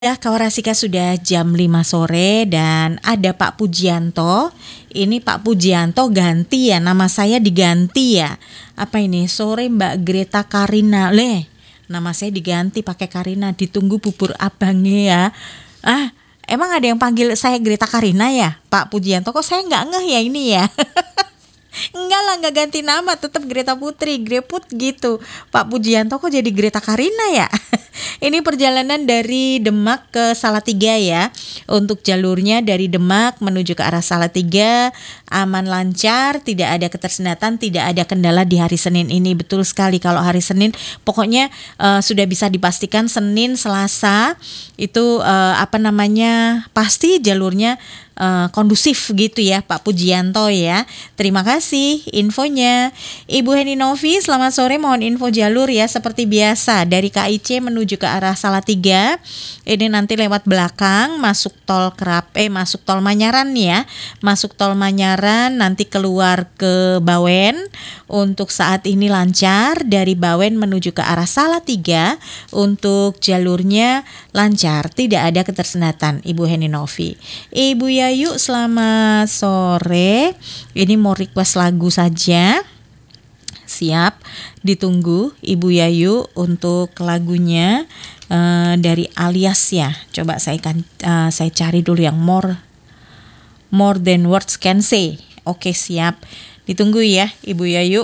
Ya, Kawarasika sudah jam 5 sore dan ada Pak Pujianto. Ini Pak Pujianto ganti ya, nama saya diganti ya. Apa ini? Sore Mbak Greta Karina. Nama saya diganti pakai Karina. Ditunggu bubur abangnya ya. Emang ada yang panggil saya Greta Karina ya? Pak Pujianto, kok saya nggak ngeh ya ini ya? Enggak lah, nggak ganti nama, tetap Greta Putri, Greput gitu. Pak Pujianto kok jadi Greta Karina ya? Ini perjalanan dari Demak ke Salatiga ya. Untuk jalurnya dari Demak menuju ke arah Salatiga aman lancar, tidak ada ketersendatan, tidak ada kendala di hari Senin ini. Betul sekali, kalau hari Senin pokoknya sudah bisa dipastikan Senin, Selasa itu pasti jalurnya kondusif gitu ya Pak Pujianto ya. Terima kasih infonya. Ibu Heni Novi, selamat sore, mohon info jalur ya seperti biasa dari KIC menuju ke arah Salatiga. Ini nanti lewat belakang masuk tol Manyaran ya. Masuk tol Manyaran nanti keluar ke Bawen. Untuk saat ini lancar dari Bawen menuju ke arah Salatiga. Untuk jalurnya lancar, tidak ada ketersendatan Ibu Heni Novi. Ibu Yayu, selamat sore. Ini mau request lagu saja. Siap, ditunggu Ibu Yayu untuk lagunya dari Alias ya. Coba saya cari dulu yang more than words can say. Oke, siap. Ditunggu ya Ibu Yayu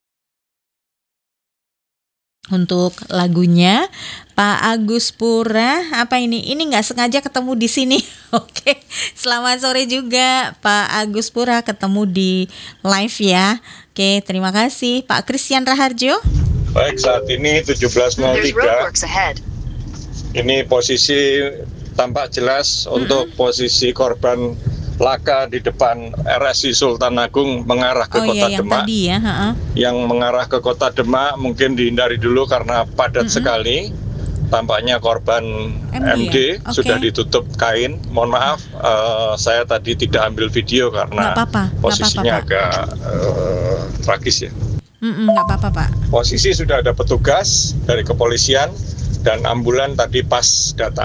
untuk lagunya. Pak Agus Pura, apa ini? Ini nggak sengaja ketemu di sini. Oke, selamat sore juga Pak Agus Pura, ketemu di live ya. Oke, terima kasih Pak Christian Raharjo. Baik, saat ini 17.03. Ini posisi tampak jelas untuk posisi korban laka di depan RSI Sultan Agung mengarah ke kota Demak. Tadi ya, Yang mengarah ke kota Demak mungkin dihindari dulu karena padat sekali. Tampaknya korban MD ya? sudah ditutup kain. Mohon maaf, saya tadi tidak ambil video karena posisinya agak tragis ya. Nggak apa-apa Pak. Posisi sudah ada petugas dari kepolisian dan ambulan tadi pas datang.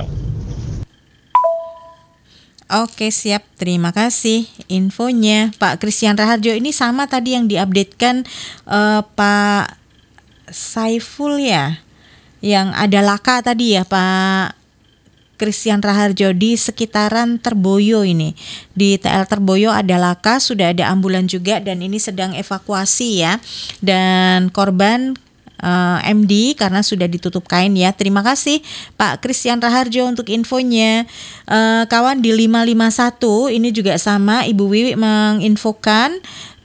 Oke, siap, terima kasih infonya Pak Christian Raharjo. Ini sama tadi yang diupdatekan Pak Saiful ya, yang ada laka tadi ya Pak Christian Raharjo di sekitaran Terboyo ini. Di TL Terboyo ada laka, sudah ada ambulan juga dan ini sedang evakuasi ya. Dan korban MD karena sudah ditutup kain ya. Terima kasih Pak Christian Raharjo untuk infonya. Kawan di 551 ini juga sama, Ibu Wiwi menginfokan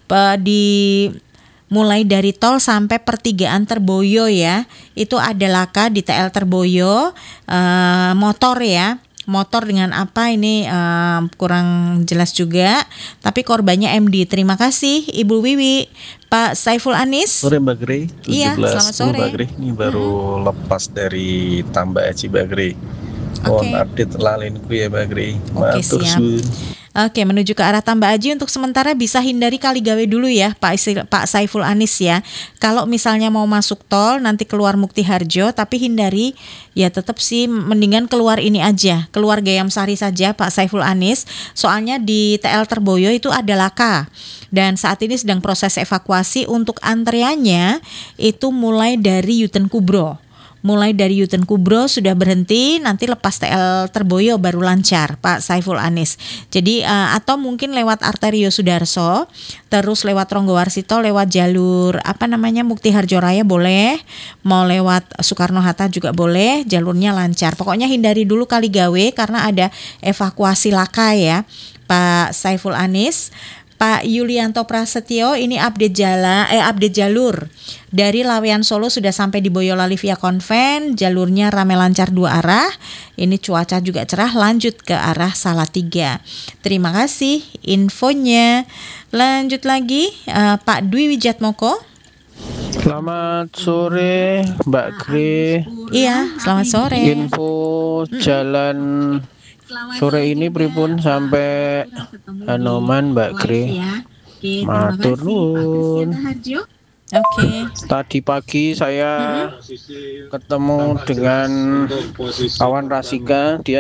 mulai dari tol sampai pertigaan Terboyo ya. Itu ada laka di TL Terboyo, motor ya. Motor dengan apa ini kurang jelas juga, tapi korbannya MD. Terima kasih Ibu Wiwi. Pak Saiful Anis. Sore Mbak Grey. Iya, selamat sore Mbak Grey. Ini baru lepas dari Tambak Eci Mbak Grey. Mohon update lalinku ya Mbak Grey. Oke, siap. Oke, menuju ke arah Tambak Aji untuk sementara bisa hindari Kaligawe dulu ya Pak Saiful Anis ya. Kalau misalnya mau masuk tol nanti keluar Mukti Harjo, tapi hindari ya, tetap sih mendingan keluar ini aja, keluar Gayam Sari saja Pak Saiful Anis. Soalnya di TL Terboyo itu ada laka dan saat ini sedang proses evakuasi. Untuk antreannya itu mulai dari Yuten Kubro. Mulai dari Yuten Kubro sudah berhenti, nanti lepas TL Terboyo baru lancar Pak Saiful Anis. Jadi atau mungkin lewat Arterio Sudarso, terus lewat Ronggowarsito, lewat jalur Mukti Harjo Raya boleh, mau lewat Soekarno Hatta juga boleh, jalurnya lancar. Pokoknya hindari dulu Kaligawe karena ada evakuasi laka ya Pak Saiful Anis. Pak Yulianto Prasetyo, ini update jalur dari Lawean Solo sudah sampai di Boyolali via Konven, jalurnya ramai lancar dua arah. Ini cuaca juga cerah, lanjut ke arah Salatiga. Terima kasih infonya. Lanjut lagi Pak Dwi Wijatmoko. Selamat sore Mbak Grey. Iya, selamat sore. Info jalan sore ini pripun sampai Anoman Mbak Grey. Matur nuwun. Oke. Tadi pagi saya ketemu dengan kawan Rasika, dia